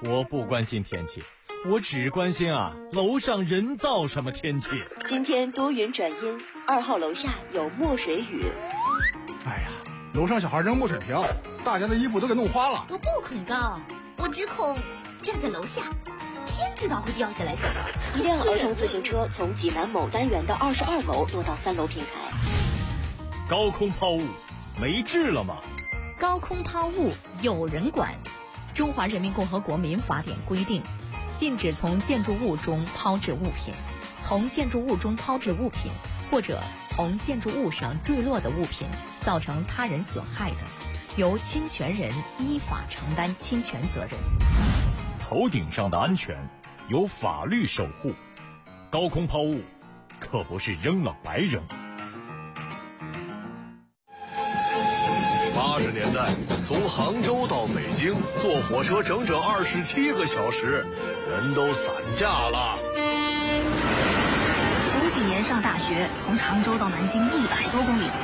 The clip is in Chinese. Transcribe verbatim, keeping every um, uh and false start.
我不关心天气，我只关心啊楼上人造什么天气。 今天多云转阴，二号楼下有墨水雨。 哎呀，楼上小孩扔墨水瓶，大家的衣服都给弄花了。 我不恐高，我只恐站在楼下，天知道会掉下来什么。 一辆儿童自行车从济南某单元的二十二楼落到三楼平台。 高空抛物没治了吗？ 高空抛物有人管。中华人民共和国民法典规定，禁止从建筑物中抛掷物品，从建筑物中抛掷物品，或者从建筑物上坠落的物品造成他人损害的，由侵权人依法承担侵权责任。 头顶上的安全由法律守护，高空抛物可不是扔了白扔。 八十年代，从杭州到北京坐火车整整二十七个小时，人都散架了。 九几年上大学，从常州到南京一百多公里，